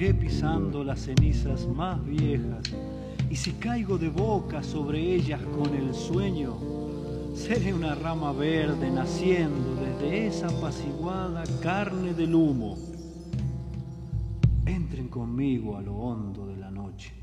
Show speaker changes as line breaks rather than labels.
iré pisando las cenizas más viejas, y si caigo de boca sobre ellas con el sueño, seré una rama verde naciendo desde esa apaciguada carne del humo. Entren conmigo a lo hondo de la noche.